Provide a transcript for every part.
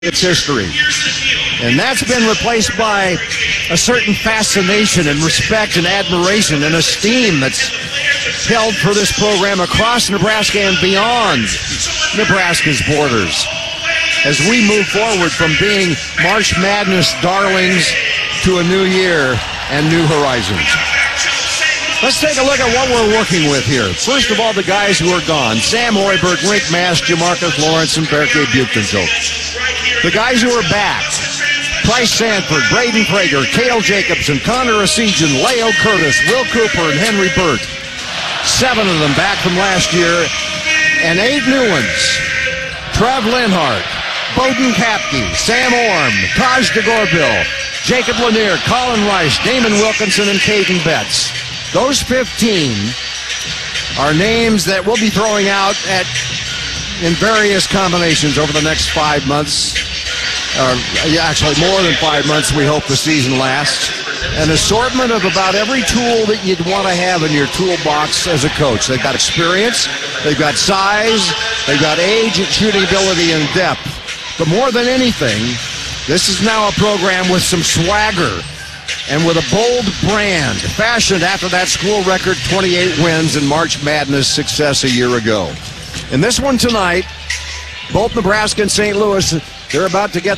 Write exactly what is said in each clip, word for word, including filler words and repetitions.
its history. And that's been replaced by a certain fascination and respect and admiration and esteem that's held for this program across Nebraska and beyond Nebraska's borders as we move forward from being March Madness darlings to a new year and new horizons. Let's take a look at what we're working with here. First of all, the guys who are gone. Sam Hoiberg, Link Mass, Jamarcus Lawrence, and Berke Butenschulk. The guys who are back. Price Sanford, Braden Prager, Cale Jacobson, Connor Esigian, Leo Curtis, Will Cooper, and Henry Burt. Seven of them back from last year. And eight new ones. Trev Linhart, Bowden Kapke, Sam Orm, Taj DeGorville, Jacob Lanier, Colin Rice, Damon Wilkinson, and Caden Betts. Those fifteen are names that we'll be throwing out at in various combinations over the next five months. Uh, actually, more than five months, we hope the season lasts. An assortment of about every tool that you'd want to have in your toolbox as a coach. They've got experience, they've got size, they've got age, and shooting ability, and depth. But more than anything, this is now a program with some swagger and with a bold brand fashioned after that school record twenty-eight wins in March Madness success a year ago. In this one tonight, both Nebraska and Saint Louis, they're about to get,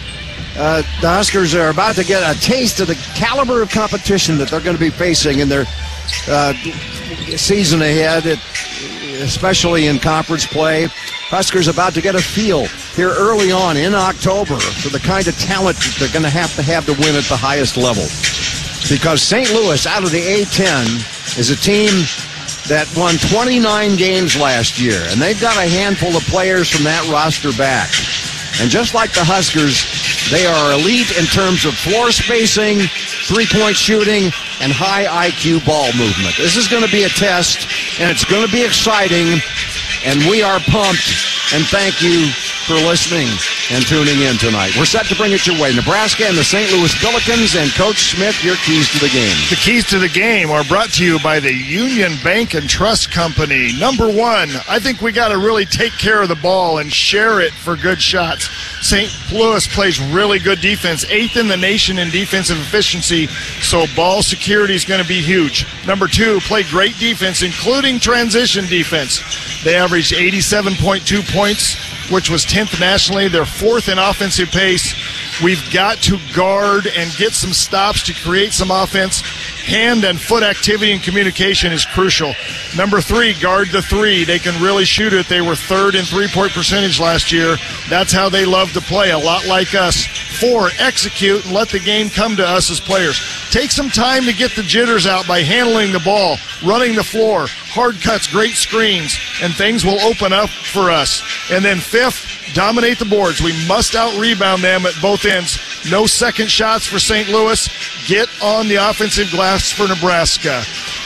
uh, the Huskers are about to get a taste of the caliber of competition that they're going to be facing in their uh, season ahead, especially in conference play. Huskers about to get a feel here early on in October for the kind of talent that they're going to have to have to win at the highest level. Because Saint Louis, out of the A ten, is a team that won twenty-nine games last year, and they've got a handful of players from that roster back. And just like the Huskers, they are elite in terms of floor spacing, three-point shooting, and high I Q ball movement. This is going to be a test, and it's going to be exciting. And we are pumped, and thank you for listening and tuning in tonight. We're set to bring it your way. Nebraska and the Saint Louis Billikens, and Coach Smith, your keys to the game. The keys to the game are brought to you by the Union Bank and Trust Company. Number one, I think we got to really take care of the ball and share it for good shots. Saint Louis plays really good defense, eighth in the nation in defensive efficiency, so ball security is going to be huge. Number two, play great defense, including transition defense. They averaged eighty-seven point two points, which was tenth nationally. They're fourth in offensive pace. We've got to guard and get some stops to create some offense. Hand and foot activity and communication is crucial. Number three, guard the three. They can really shoot it. They were third in three-point percentage last year. That's how they love to play, a lot like us. Four, execute and let the game come to us as players. Take some time to get the jitters out by handling the ball, running the floor, hard cuts, great screens, and things will open up for us. And then fifth, dominate the boards. We must out-rebound them at both ends. No second shots for Saint Louis. Get on the offensive glass for Nebraska.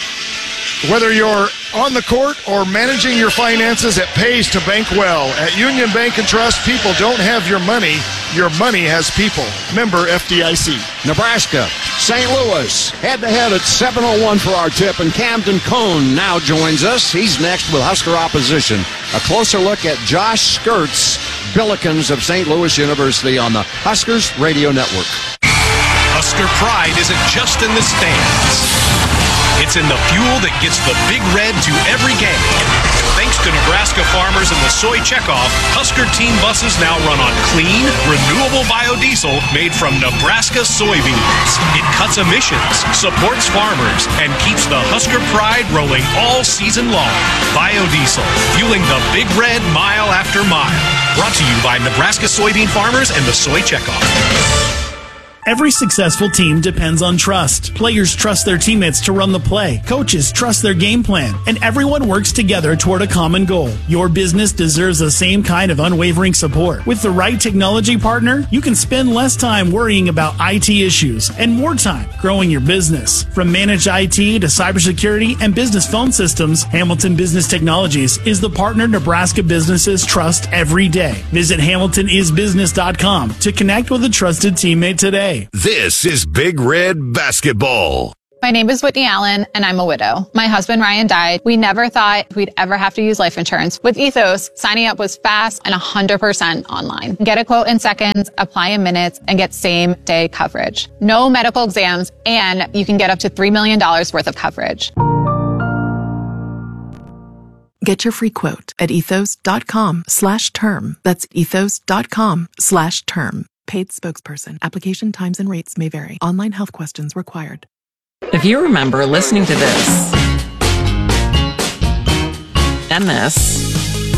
Whether you're on the court or managing your finances, it pays to bank well. At Union Bank and Trust, people don't have your money. Your money has people. Member F D I C. Nebraska, Saint Louis, head-to-head at seven oh one for our tip, and Camden Cohn now joins us. He's next with Husker opposition. A closer look at Josh Skurt's Billikens of Saint Louis University on the Huskers Radio Network. Husker pride isn't just in the stands. It's in the fuel that gets the Big Red to every game. Thanks to Nebraska farmers and the soy checkoff, Husker team buses now run on clean, renewable biodiesel made from Nebraska soybeans. It cuts emissions, supports farmers, and keeps the Husker pride rolling all season long. Biodiesel, fueling the Big Red mile after mile. Brought to you by Nebraska soybean farmers and the soy checkoff. Every successful team depends on trust. Players trust their teammates to run the play. Coaches trust their game plan. And everyone works together toward a common goal. Your business deserves the same kind of unwavering support. With the right technology partner, you can spend less time worrying about I T issues and more time growing your business. From managed I T to cybersecurity and business phone systems, Hamilton Business Technologies is the partner Nebraska businesses trust every day. Visit hamilton is business dot com to connect with a trusted teammate today. This is Big Red Basketball. My name is Whitney Allen, and I'm a widow. My husband, Ryan, died. We never thought we'd ever have to use life insurance. With Ethos, signing up was fast and one hundred percent online. Get a quote in seconds, apply in minutes, and get same-day coverage. No medical exams, and you can get up to three million dollars worth of coverage. Get your free quote at ethos.com slash term. That's ethos.com slash term. Paid spokesperson. Application times and rates may vary. Online health questions required. If you remember listening to this, and this,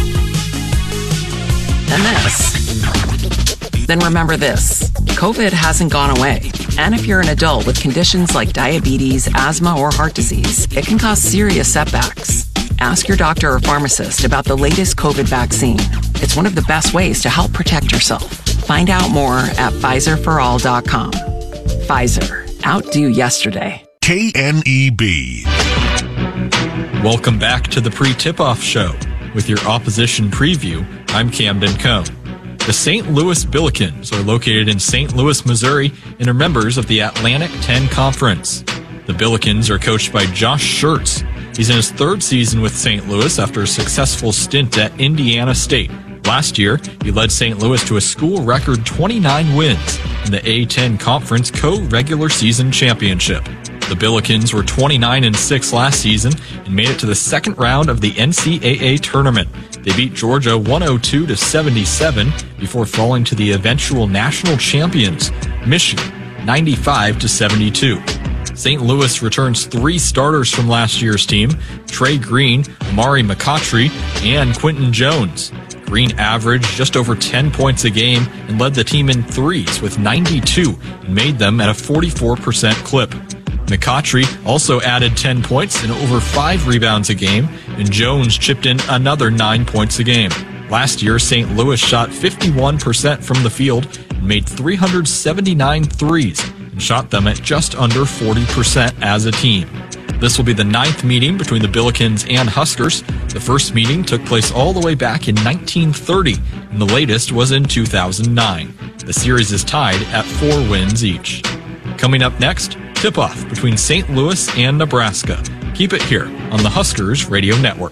and this, then remember this. COVID hasn't gone away. And if you're an adult with conditions like diabetes, asthma, or heart disease, it can cause serious setbacks. Ask your doctor or pharmacist about the latest COVID vaccine. It's one of the best ways to help protect yourself. Find out more at Pfizer for all dot com. Pfizer. Outdo yesterday. K N E B. Welcome back to the pre-tip-off show. With your opposition preview, I'm Camden Cohn. The Saint Louis Billikens are located in Saint Louis, Missouri, and are members of the Atlantic ten Conference. The Billikens are coached by Josh Schertz. He's in his third season with Saint Louis after a successful stint at Indiana State. Last year, he led Saint Louis to a school record twenty-nine wins in the A ten Conference co-regular season championship. The Billikens were twenty-nine and six last season and made it to the second round of the N C double A tournament. They beat Georgia one oh two to seventy-seven before falling to the eventual national champions, Michigan, ninety-five to seventy-two. Saint Louis returns three starters from last year's team, Trey Green, Amari McCautry, and Quentin Jones. Green averaged just over ten points a game and led the team in threes with ninety-two and made them at a forty-four percent clip. McCautry also added ten points and over five rebounds a game, and Jones chipped in another nine points a game. Last year, Saint Louis shot fifty-one percent from the field and made three hundred seventy-nine threes and shot them at just under forty percent as a team. This will be the ninth meeting between the Billikens and Huskers. The first meeting took place all the way back in nineteen thirty, and the latest was in two thousand nine. The series is tied at four wins each. Coming up next, tip-off between Saint Louis and Nebraska. Keep it here on the Huskers Radio Network.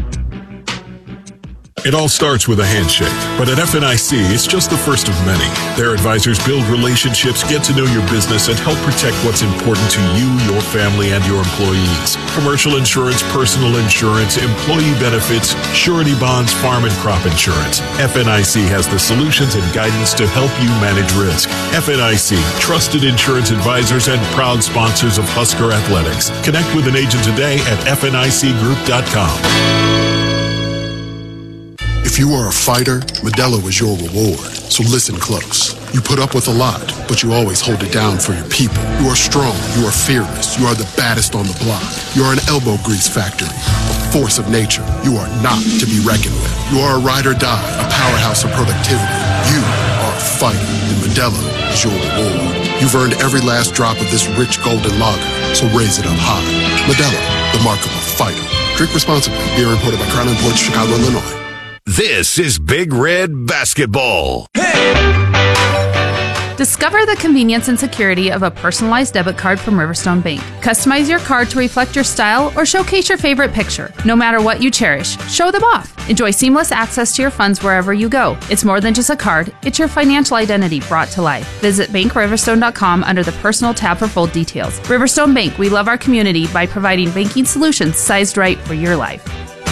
It all starts with a handshake, but at F N I C, it's just the first of many. Their advisors build relationships, get to know your business, and help protect what's important to you, your family, and your employees. Commercial insurance, personal insurance, employee benefits, surety bonds, farm and crop insurance. F N I C has the solutions and guidance to help you manage risk. F N I C, trusted insurance advisors and proud sponsors of Husker Athletics. Connect with an agent today at F N I C group dot com. If you are a fighter, Modelo is your reward. So listen close. You put up with a lot, but you always hold it down for your people. You are strong. You are fearless. You are the baddest on the block. You are an elbow grease factory, a force of nature. You are not to be reckoned with. You are a ride or die, a powerhouse of productivity. You are a fighter, and Modelo is your reward. You've earned every last drop of this rich golden lager, so raise it up high. Modelo, the mark of a fighter. Drink responsibly. Beer imported by Crown Imports, Chicago, Illinois. This is Big Red Basketball. Discover the convenience and security of a personalized debit card from Riverstone Bank. Customize your card to reflect your style or showcase your favorite picture. No matter what you cherish, show them off. Enjoy seamless access to your funds wherever you go. It's more than just a card, it's your financial identity brought to life. Visit bank riverstone dot com under the Personal tab for full details. Riverstone Bank, we love our community by providing banking solutions sized right for your life.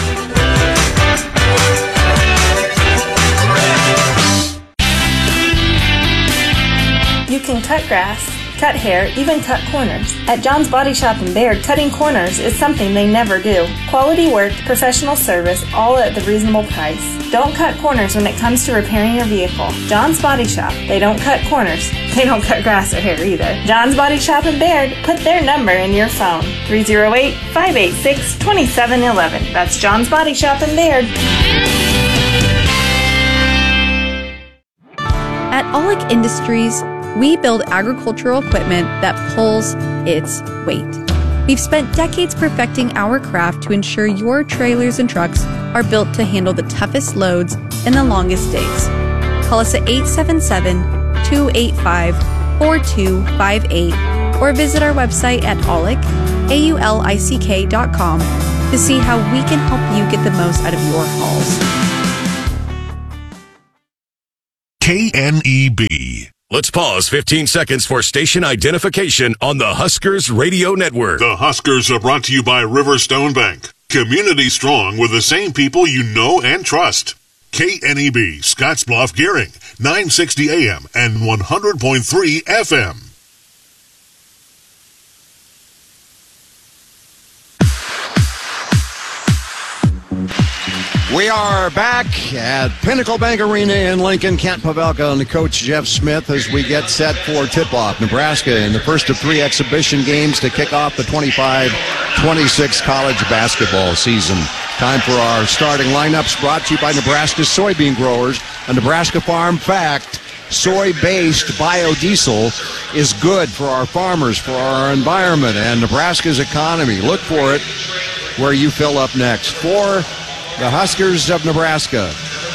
You can cut grass, cut hair, even cut corners. At John's Body Shop in Baird, cutting corners is something they never do. Quality work, professional service, all at the reasonable price. Don't cut corners when it comes to repairing your vehicle. John's Body Shop. They don't cut corners. They don't cut grass or hair either. John's Body Shop in Baird. Put their number in your phone. three oh eight, five eight six, two seven one one. That's John's Body Shop in Baird. At Aulick Industries, we build agricultural equipment that pulls its weight. We've spent decades perfecting our craft to ensure your trailers and trucks are built to handle the toughest loads and the longest days. Call us at eight seven seven, two eight five, four two five eight or visit our website at aulick, A U L I C K dot com to see how we can help you get the most out of your hauls. K N E B. Let's pause fifteen seconds for station identification on the Huskers Radio Network. The Huskers are brought to you by Riverstone Bank. Community strong with the same people you know and trust. K N E B, Scottsbluff, Gearing, nine sixty A M and one hundred point three F M. We are back at Pinnacle Bank Arena in Lincoln. Kent Pavelka and Coach Jeff Smith as we get set for tip-off. Nebraska in the first of three exhibition games to kick off the twenty-five twenty-six college basketball season. Time for our starting lineups, brought to you by Nebraska soybean growers. A Nebraska Farm fact: soy-based biodiesel is good for our farmers, for our environment, and Nebraska's economy. Look for it where you fill up next. For the Huskers of Nebraska,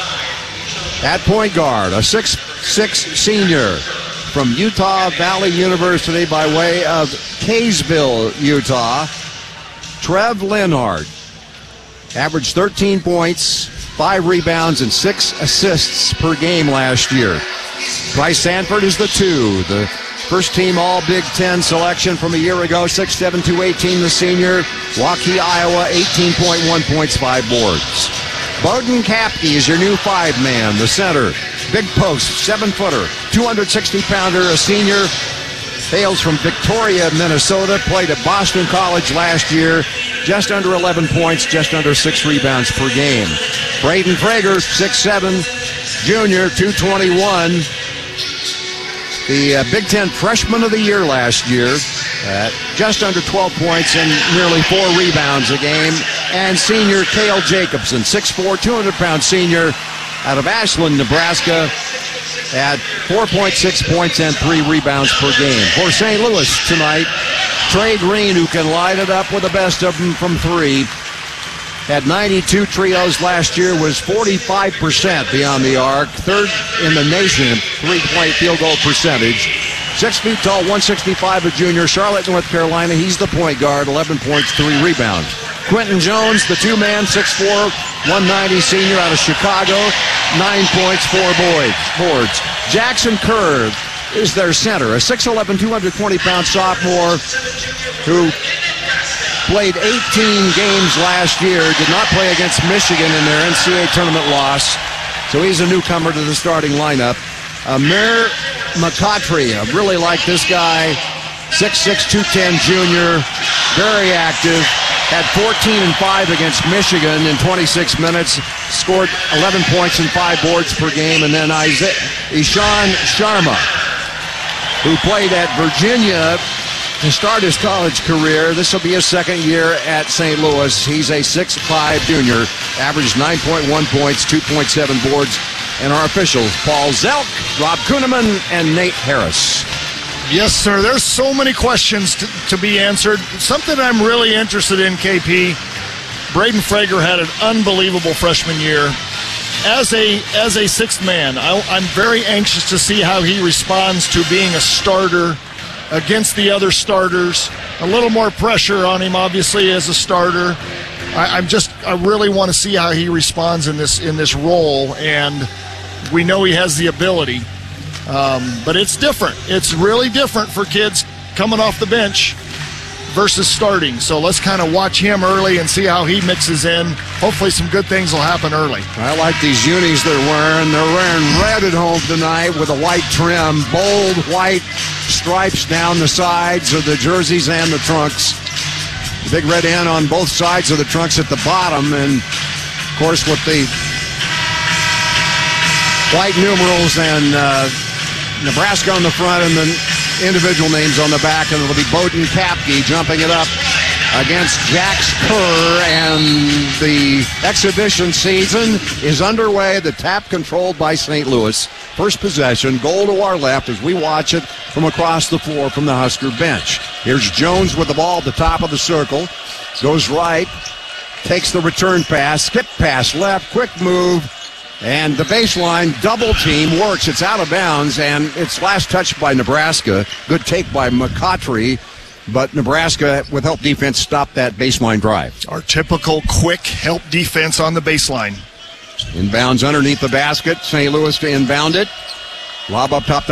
at point guard, a six foot six senior from Utah Valley University by way of Kaysville, Utah, Trev Lenhart. Averaged thirteen points, five rebounds, and six assists per game last year. Bryce Sanford is the two, the first team All Big Ten selection from a year ago, six seven, two eighteen, the senior. Waukee, Iowa, eighteen point one points, five boards. Bowden Kapke is your new five-man, the center. Big post, seven-footer, two hundred sixty pounder, a senior. Hails from Victoria, Minnesota, played at Boston College last year. Just under eleven points, just under six rebounds per game. Braden Frager, six seven, junior, two twenty-one. The uh, Big Ten Freshman of the Year last year, at just under twelve points and nearly four rebounds a game. And senior Cale Jacobson, six four, two hundred pound senior out of Ashland, Nebraska, at four point six points and three rebounds per game. For Saint Louis tonight, Trey Green, who can light it up with the best of them from three. Had ninety-two trios last year, was forty-five percent beyond the arc, third in the nation in three-point field goal percentage. Six feet tall, one sixty-five, a junior, Charlotte, North Carolina. He's the point guard, eleven points, three rebounds. Quentin Jones, the two-man, six four, one ninety, senior out of Chicago, nine points, four boards. Jackson Kerr is their center, a six eleven, two hundred twenty pound sophomore who played eighteen games last year, did not play against Michigan in their N C A A tournament loss, so he's a newcomer to the starting lineup. Amir McCautry, I really like this guy, six six, two ten junior, very active, had fourteen and five against Michigan in twenty-six minutes, scored eleven points and five boards per game. And then Ishan Sharma, who played at Virginia to start his college career. This will be his second year at Saint Louis. He's a six five junior, averaged nine point one points, two point seven boards. And our officials, Paul Zelk, Rob Kuhneman, and Nate Harris. Yes, sir. There's so many questions to, to be answered. Something I'm really interested in, K P. Braden Frager had an unbelievable freshman year. As a as a sixth man, I, I'm very anxious to see how he responds to being a starter against the other starters. A little more pressure on him, obviously, as a starter. I, I'm just, I really want to see how he responds in this in this role, and we know he has the ability. Um, but it's different. It's really different for kids coming off the bench versus starting. So let's kind of watch him early and see how he mixes in. Hopefully some good things will happen early. I like these unis they're wearing. They're wearing red at home tonight with a white trim, bold white stripes down the sides of the jerseys and the trunks. The big red N on both sides of the trunks at the bottom, and of course with the white numerals and uh, Nebraska on the front and the individual names on the back, and it'll be Bowden Kapke jumping it up against Jax Kerr, and the exhibition season is underway. The tap controlled by Saint Louis. First possession, goal to our left as we watch it from across the floor from the Husker bench. Here's Jones with the ball at the top of the circle. Goes right, takes the return pass, skip pass left, quick move, And the baseline double team works. It's out of bounds, and it's last touched by Nebraska. Good take by McCautry, but Nebraska, with help defense, stopped that baseline drive. Our typical quick help defense on the baseline. Inbounds underneath the basket. Saint Louis to inbound it. Lob up top.